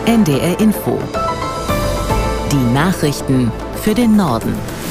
NDR Info. Die Nachrichten für den Norden.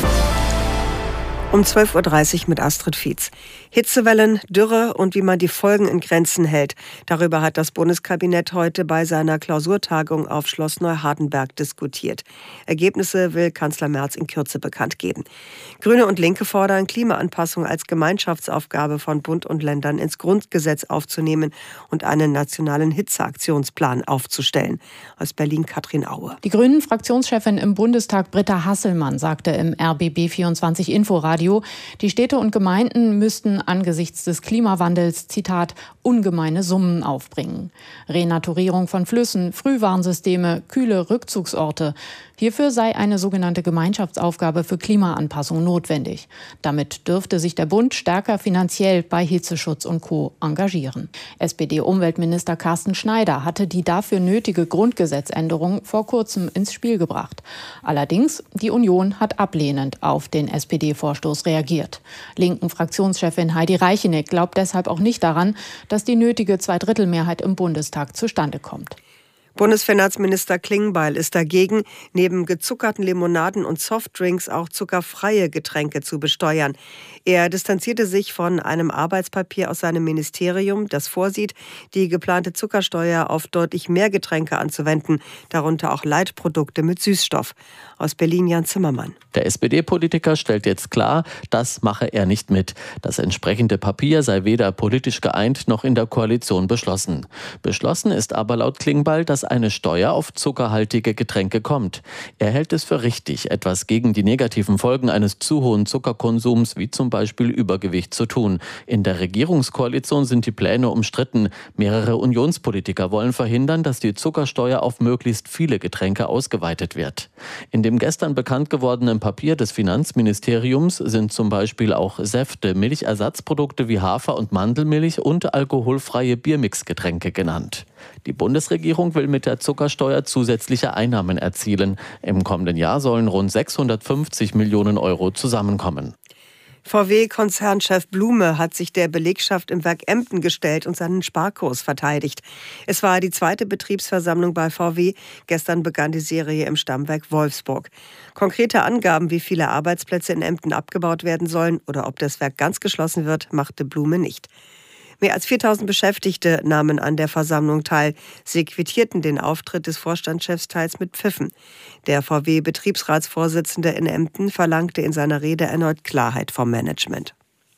Um 12.30 Uhr mit Astrid Fietz. Hitzewellen, Dürre und wie man die Folgen in Grenzen hält. Darüber hat das Bundeskabinett heute bei seiner Klausurtagung auf Schloss Neuhardenberg diskutiert. Ergebnisse will Kanzler Merz in Kürze bekannt geben. Grüne und Linke fordern, Klimaanpassung als Gemeinschaftsaufgabe von Bund und Ländern ins Grundgesetz aufzunehmen und einen nationalen Hitzeaktionsplan aufzustellen. Aus Berlin Katrin Aue. Die Grünen-Fraktionschefin im Bundestag Britta Hasselmann sagte im RBB24 Inforadio, die Städte und Gemeinden müssten angesichts des Klimawandels, Zitat, ungemeine Summen aufbringen. Renaturierung von Flüssen, Frühwarnsysteme, kühle Rückzugsorte. Hierfür sei eine sogenannte Gemeinschaftsaufgabe für Klimaanpassung notwendig. Damit dürfte sich der Bund stärker finanziell bei Hitzeschutz und Co. engagieren. SPD-Umweltminister Carsten Schneider hatte die dafür nötige Grundgesetzänderung vor kurzem ins Spiel gebracht. Allerdings, die Union hat ablehnend auf den SPD-Vorstoß reagiert. Linken Fraktionschefin Heidi Reicheneck glaubt deshalb auch nicht daran, dass die nötige Zweidrittelmehrheit im Bundestag zustande kommt. Bundesfinanzminister Klingbeil ist dagegen, neben gezuckerten Limonaden und Softdrinks auch zuckerfreie Getränke zu besteuern. Er distanzierte sich von einem Arbeitspapier aus seinem Ministerium, das vorsieht, die geplante Zuckersteuer auf deutlich mehr Getränke anzuwenden, darunter auch Leitprodukte mit Süßstoff. Aus Berlin Jan Zimmermann. Der SPD-Politiker stellt jetzt klar, das mache er nicht mit. Das entsprechende Papier sei weder politisch geeint noch in der Koalition beschlossen. Beschlossen ist aber laut Klingbeil, dass eine Steuer auf zuckerhaltige Getränke kommt. Er hält es für richtig, etwas gegen die negativen Folgen eines zu hohen Zuckerkonsums, wie zum Beispiel Übergewicht, zu tun. In der Regierungskoalition sind die Pläne umstritten. Mehrere Unionspolitiker wollen verhindern, dass die Zuckersteuer auf möglichst viele Getränke ausgeweitet wird. In dem gestern bekannt gewordenen Papier des Finanzministeriums sind zum Beispiel auch Säfte, Milchersatzprodukte wie Hafer- und Mandelmilch und alkoholfreie Biermixgetränke genannt. Die Bundesregierung will mit der Zuckersteuer zusätzliche Einnahmen erzielen. Im kommenden Jahr sollen rund 650 Millionen Euro zusammenkommen. VW-Konzernchef Blume hat sich der Belegschaft im Werk Emden gestellt und seinen Sparkurs verteidigt. Es war die zweite Betriebsversammlung bei VW. Gestern begann die Serie im Stammwerk Wolfsburg. Konkrete Angaben, wie viele Arbeitsplätze in Emden abgebaut werden sollen oder ob das Werk ganz geschlossen wird, machte Blume nicht. Mehr als 4.000 Beschäftigte nahmen an der Versammlung teil. Sie quittierten den Auftritt des Vorstandschefs teils mit Pfiffen. Der VW-Betriebsratsvorsitzende in Emden verlangte in seiner Rede erneut Klarheit vom Management.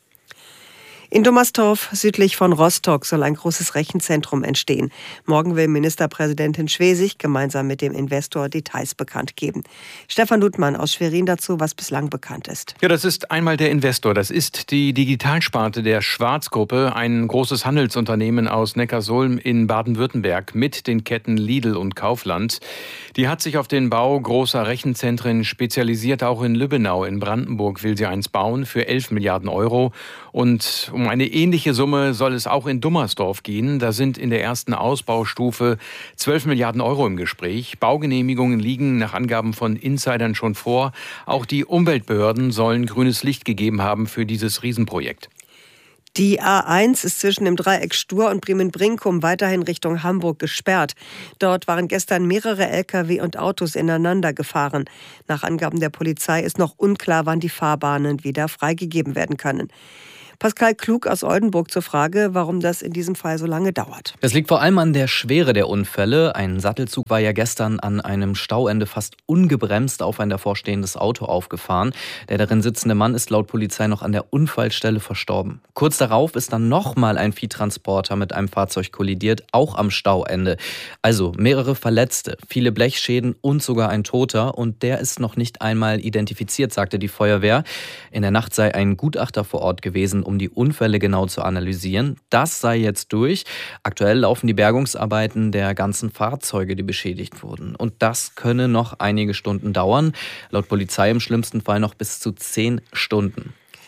In Dommerstorf, südlich von Rostock, soll ein großes Rechenzentrum entstehen. Morgen will Ministerpräsidentin Schwesig gemeinsam mit dem Investor Details bekannt geben. Stefan Ludmann aus Schwerin dazu, was bislang bekannt ist. Ja, das ist einmal der Investor. Das ist die Digitalsparte der Schwarz-Gruppe, ein großes Handelsunternehmen aus Neckarsulm in Baden-Württemberg mit den Ketten Lidl und Kaufland. Die hat sich auf den Bau großer Rechenzentren spezialisiert. Auch in Lübbenau in Brandenburg will sie eins bauen für 11 Milliarden Euro. Und um eine ähnliche Summe soll es auch in Dommersdorf gehen. Da sind in der ersten Ausbaustufe 12 Milliarden Euro im Gespräch. Baugenehmigungen liegen nach Angaben von Insidern schon vor. Auch die Umweltbehörden sollen grünes Licht gegeben haben für dieses Riesenprojekt. Die A1 ist zwischen dem Dreieck Stur und Bremen-Brinkum weiterhin Richtung Hamburg gesperrt. Dort waren gestern mehrere Lkw und Autos ineinander gefahren. Nach Angaben der Polizei ist noch unklar, wann die Fahrbahnen wieder freigegeben werden können. Pascal Klug aus Oldenburg zur Frage, warum das in diesem Fall so lange dauert. Das liegt vor allem an der Schwere der Unfälle. Ein Sattelzug war ja gestern an einem Stauende fast ungebremst auf ein davorstehendes Auto aufgefahren. Der darin sitzende Mann ist laut Polizei noch an der Unfallstelle verstorben. Kurz darauf ist dann nochmal ein Viehtransporter mit einem Fahrzeug kollidiert, auch am Stauende. Also mehrere Verletzte, viele Blechschäden und sogar ein Toter. Und der ist noch nicht einmal identifiziert, sagte die Feuerwehr. In der Nacht sei ein Gutachter vor Ort gewesen, um die Unfälle genau zu analysieren. Das sei jetzt durch. Aktuell laufen die Bergungsarbeiten der ganzen Fahrzeuge, die beschädigt wurden. Und das könne noch einige Stunden dauern. Laut Polizei im schlimmsten Fall noch bis zu 10 Stunden.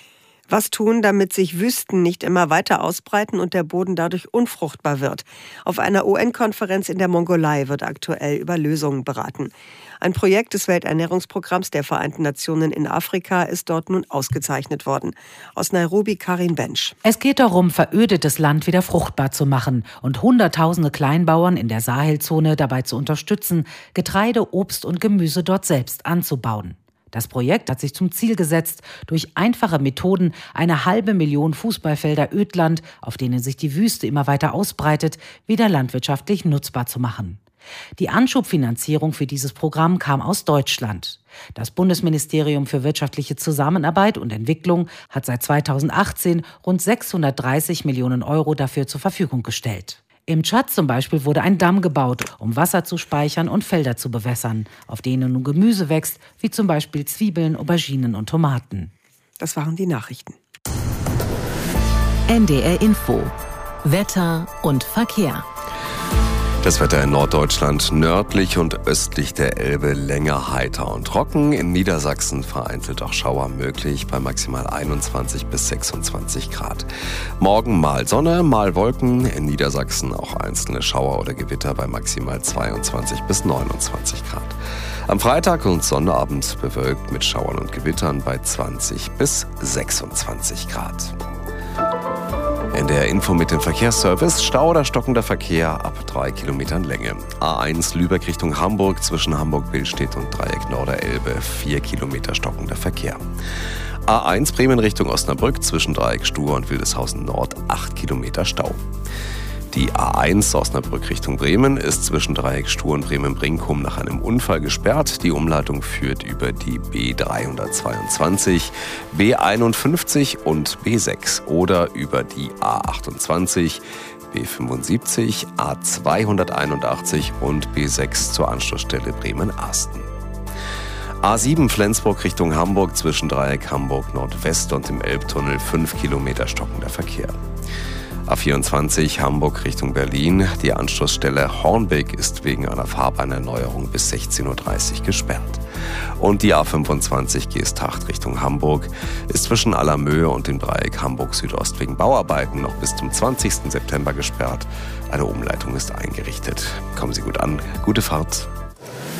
Was tun, damit sich Wüsten nicht immer weiter ausbreiten und der Boden dadurch unfruchtbar wird? Auf einer UN-Konferenz in der Mongolei wird aktuell über Lösungen beraten. Ein Projekt des Welternährungsprogramms der Vereinten Nationen in Afrika ist dort nun ausgezeichnet worden. Aus Nairobi Karin Bensch. Es geht darum, verödetes Land wieder fruchtbar zu machen und Hunderttausende Kleinbauern in der Sahelzone dabei zu unterstützen, Getreide, Obst und Gemüse dort selbst anzubauen. Das Projekt hat sich zum Ziel gesetzt, durch einfache Methoden eine 500.000 Fußballfelder Ödland, auf denen sich die Wüste immer weiter ausbreitet, wieder landwirtschaftlich nutzbar zu machen. Die Anschubfinanzierung für dieses Programm kam aus Deutschland. Das Bundesministerium für wirtschaftliche Zusammenarbeit und Entwicklung hat seit 2018 rund 630 Millionen Euro dafür zur Verfügung gestellt. Im Tschad zum Beispiel wurde ein Damm gebaut, um Wasser zu speichern und Felder zu bewässern, auf denen nun Gemüse wächst, wie zum Beispiel Zwiebeln, Auberginen und Tomaten. Das waren die Nachrichten. NDR Info. Wetter und Verkehr. Das Wetter in Norddeutschland nördlich und östlich der Elbe länger heiter und trocken. In Niedersachsen vereinzelt auch Schauer möglich bei maximal 21 bis 26 Grad. Morgen mal Sonne, mal Wolken. In Niedersachsen auch einzelne Schauer oder Gewitter bei maximal 22 bis 29 Grad. Am Freitag und Sonnabend bewölkt mit Schauern und Gewittern bei 20 bis 26 Grad. In der Info mit dem Verkehrsservice: Stau oder stockender Verkehr ab 3 Kilometern Länge. A1 Lübeck Richtung Hamburg zwischen Hamburg-Billstedt und Dreieck Norderelbe 4 Kilometer stockender Verkehr. A1 Bremen Richtung Osnabrück zwischen Dreieck Stuhr und Wildeshausen Nord 8 Kilometer Stau. Die A1 Osnabrück Richtung Bremen ist zwischen Dreieck Stuhr und Bremen-Brinkum nach einem Unfall gesperrt. Die Umleitung führt über die B322, B51 und B6 oder über die A28, B75, A281 und B6 zur Anschlussstelle Bremen-Asten. A7 Flensburg Richtung Hamburg zwischen Dreieck Hamburg Nordwest und dem Elbtunnel 5 Kilometer stockender Verkehr. A24 Hamburg Richtung Berlin. Die Anschlussstelle Hornbeck ist wegen einer Fahrbahnerneuerung bis 16.30 Uhr gesperrt. Und die A25 Geesthacht Richtung Hamburg ist zwischen Allermöhe und dem Dreieck Hamburg Südost wegen Bauarbeiten noch bis zum 20. September gesperrt. Eine Umleitung ist eingerichtet. Kommen Sie gut an. Gute Fahrt.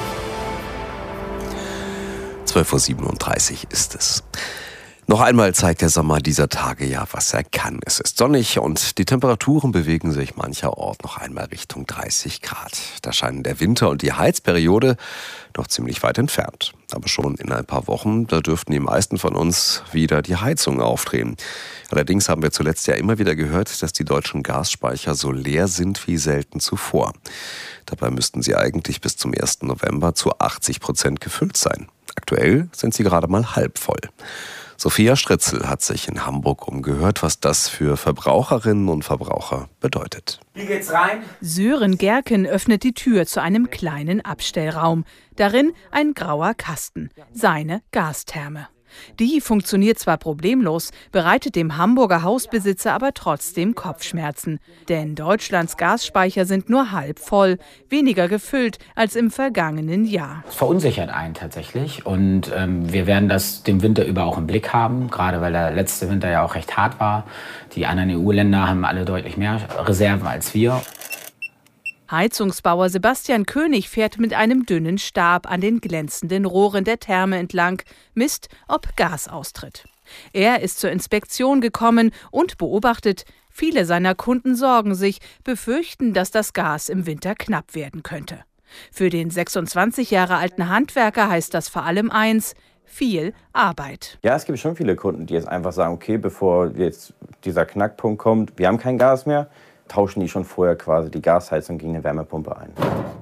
12.37 Uhr ist es. Noch einmal zeigt der Sommer dieser Tage ja, was er kann. Es ist sonnig und die Temperaturen bewegen sich mancherorts noch einmal Richtung 30 Grad. Da scheinen der Winter und die Heizperiode noch ziemlich weit entfernt. Aber schon in ein paar Wochen, da dürften die meisten von uns wieder die Heizung aufdrehen. Allerdings haben wir zuletzt ja immer wieder gehört, dass die deutschen Gasspeicher so leer sind wie selten zuvor. Dabei müssten sie eigentlich bis zum 1. November zu 80% gefüllt sein. Aktuell sind sie gerade mal halb voll. Sophia Stritzel hat sich in Hamburg umgehört, was das für Verbraucherinnen und Verbraucher bedeutet. Wie geht's rein? Sören Gerken öffnet die Tür zu einem kleinen Abstellraum. Darin ein grauer Kasten, seine Gastherme. Die funktioniert zwar problemlos, bereitet dem Hamburger Hausbesitzer aber trotzdem Kopfschmerzen. Denn Deutschlands Gasspeicher sind nur halb voll, weniger gefüllt als im vergangenen Jahr. Es verunsichert einen tatsächlich und wir werden das den Winter über auch im Blick haben, gerade weil der letzte Winter ja auch recht hart war. Die anderen EU-Länder haben alle deutlich mehr Reserven als wir. Heizungsbauer Sebastian König fährt mit einem dünnen Stab an den glänzenden Rohren der Therme entlang, misst, ob Gas austritt. Er ist zur Inspektion gekommen und beobachtet, viele seiner Kunden sorgen sich, befürchten, dass das Gas im Winter knapp werden könnte. Für den 26 Jahre alten Handwerker heißt das vor allem eins: viel Arbeit. Ja, es gibt schon viele Kunden, die jetzt einfach sagen, okay, bevor jetzt dieser Knackpunkt kommt, wir haben kein Gas mehr, tauschen die schon vorher quasi die Gasheizung gegen eine Wärmepumpe ein.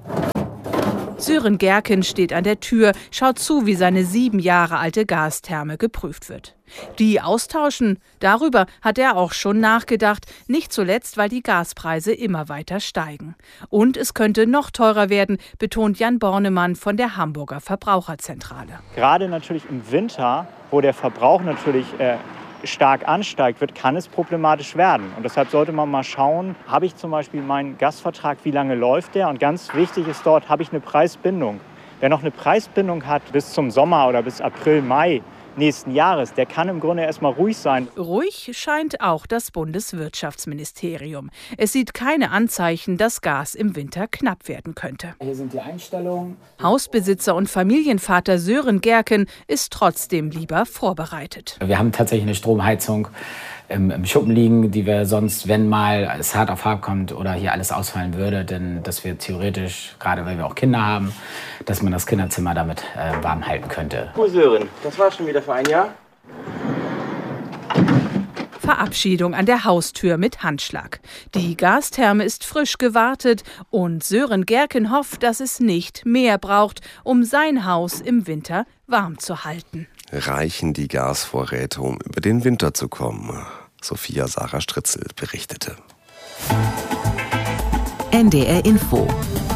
Sören Gerken steht an der Tür, schaut zu, wie seine 7 Jahre alte Gastherme geprüft wird. Die austauschen, darüber hat er auch schon nachgedacht, nicht zuletzt, weil die Gaspreise immer weiter steigen. Und es könnte noch teurer werden, betont Jan Bornemann von der Hamburger Verbraucherzentrale. Gerade natürlich im Winter, wo der Verbrauch natürlich stark ansteigt, kann es problematisch werden. Und deshalb sollte man mal schauen, habe ich zum Beispiel meinen Gasvertrag, wie lange läuft der? Und ganz wichtig ist dort, habe ich eine Preisbindung. Wer noch eine Preisbindung hat bis zum Sommer oder bis April, Mai, nächsten Jahres, der kann im Grunde erstmal ruhig sein. Ruhig scheint auch das Bundeswirtschaftsministerium. Es sieht keine Anzeichen, dass Gas im Winter knapp werden könnte. Hier sind die Einstellungen. Hausbesitzer und Familienvater Sören Gerken ist trotzdem lieber vorbereitet. Wir haben tatsächlich eine Stromheizung im Schuppen liegen, die wir sonst, wenn mal es hart auf hart kommt oder hier alles ausfallen würde, denn dass wir theoretisch, gerade weil wir auch Kinder haben, dass man das Kinderzimmer damit warm halten könnte. Cool, Sören, das war schon wieder für ein Jahr. Verabschiedung an der Haustür mit Handschlag. Die Gastherme ist frisch gewartet und Sören Gerken hofft, dass es nicht mehr braucht, um sein Haus im Winter warm zu halten. Reichen die Gasvorräte, um über den Winter zu kommen? Sophia Sarah Stritzel berichtete. NDR Info.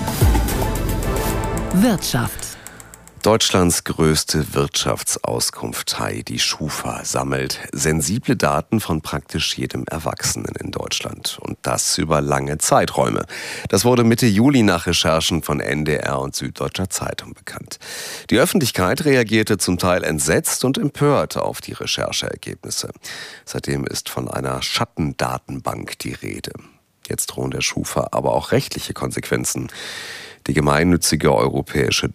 Wirtschaft. Deutschlands größte Wirtschaftsauskunftei, die Schufa, sammelt sensible Daten von praktisch jedem Erwachsenen in Deutschland. Und das über lange Zeiträume. Das wurde Mitte Juli nach Recherchen von NDR und Süddeutscher Zeitung bekannt. Die Öffentlichkeit reagierte zum Teil entsetzt und empört auf die Rechercheergebnisse. Seitdem ist von einer Schattendatenbank die Rede. Jetzt drohen der Schufa aber auch rechtliche Konsequenzen. Die gemeinnützige europäische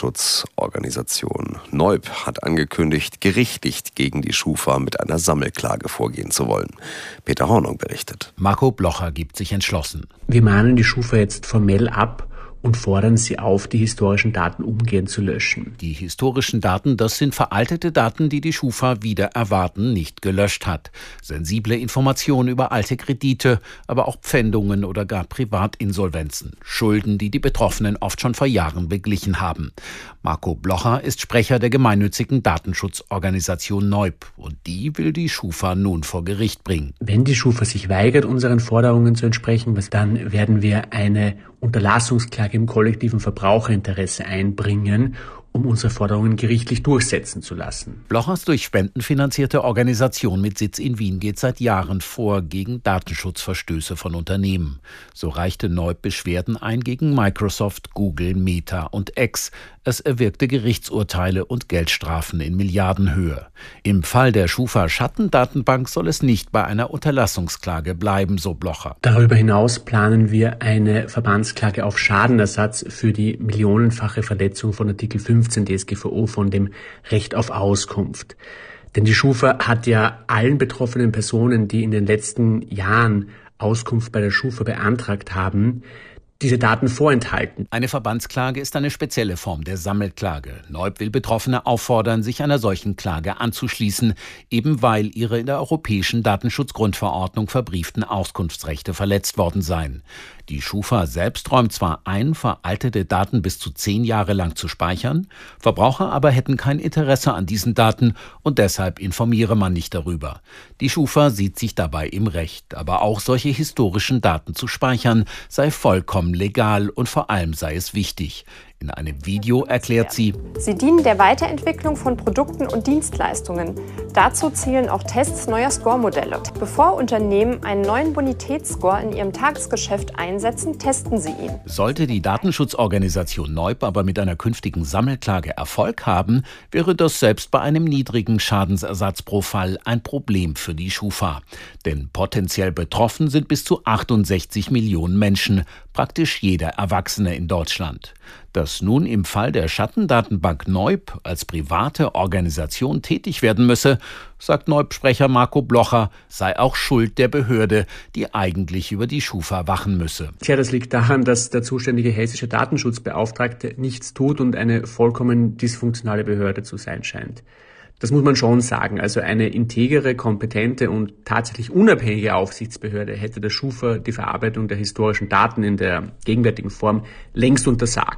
Datenschutzorganisation NEUB hat angekündigt, gerichtlich gegen die Schufa mit einer Sammelklage vorgehen zu wollen. Peter Hornung berichtet. Marco Blocher gibt sich entschlossen. Wir mahnen die Schufa jetzt formell ab und fordern sie auf, die historischen Daten umgehend zu löschen. Die historischen Daten, das sind veraltete Daten, die die Schufa wider Erwarten nicht gelöscht hat. Sensible Informationen über alte Kredite, aber auch Pfändungen oder gar Privatinsolvenzen. Schulden, die die Betroffenen oft schon vor Jahren beglichen haben. Marco Blocher ist Sprecher der gemeinnützigen Datenschutzorganisation NEUB. Und die will die Schufa nun vor Gericht bringen. Wenn die Schufa sich weigert, unseren Forderungen zu entsprechen, dann werden wir eine Unterlassungsklage im kollektiven Verbraucherinteresse einbringen, um unsere Forderungen gerichtlich durchsetzen zu lassen. Blochers durch Spenden finanzierte Organisation mit Sitz in Wien geht seit Jahren vor gegen Datenschutzverstöße von Unternehmen. So reichte NEUB Beschwerden ein gegen Microsoft, Google, Meta und X. Es erwirkte Gerichtsurteile und Geldstrafen in Milliardenhöhe. Im Fall der Schufa-Schattendatenbank soll es nicht bei einer Unterlassungsklage bleiben, so Blocher. Darüber hinaus planen wir eine Verbandsklage auf Schadenersatz für die millionenfache Verletzung von Artikel 15 DSGVO von dem Recht auf Auskunft. Denn die Schufa hat ja allen betroffenen Personen, die in den letzten Jahren Auskunft bei der Schufa beantragt haben, diese Daten vorenthalten. Eine Verbandsklage ist eine spezielle Form der Sammelklage. NEUB will Betroffene auffordern, sich einer solchen Klage anzuschließen, eben weil ihre in der Europäischen Datenschutzgrundverordnung verbrieften Auskunftsrechte verletzt worden seien. Die Schufa selbst räumt zwar ein, veraltete Daten bis zu 10 Jahre lang zu speichern, Verbraucher aber hätten kein Interesse an diesen Daten und deshalb informiere man nicht darüber. Die Schufa sieht sich dabei im Recht, aber auch solche historischen Daten zu speichern sei vollkommen legal und vor allem sei es wichtig. In einem Video erklärt sie: Sie dienen der Weiterentwicklung von Produkten und Dienstleistungen. Dazu zählen auch Tests neuer Score-Modelle. Bevor Unternehmen einen neuen Bonitätsscore in ihrem Tagesgeschäft einsetzen, testen sie ihn. Sollte die Datenschutzorganisation NEUB aber mit einer künftigen Sammelklage Erfolg haben, wäre das selbst bei einem niedrigen Schadensersatz pro Fall ein Problem für die Schufa. Denn potenziell betroffen sind bis zu 68 Millionen Menschen, praktisch jeder Erwachsene in Deutschland. Dass nun im Fall der Schattendatenbank NEUB als private Organisation tätig werden müsse, sagt NEUB-Sprecher Marco Blocher, sei auch Schuld der Behörde, die eigentlich über die Schufa wachen müsse. Tja, das liegt daran, dass der zuständige hessische Datenschutzbeauftragte nichts tut und eine vollkommen dysfunktionale Behörde zu sein scheint. Das muss man schon sagen. Also eine integere, kompetente und tatsächlich unabhängige Aufsichtsbehörde hätte der Schufa die Verarbeitung der historischen Daten in der gegenwärtigen Form längst untersagt.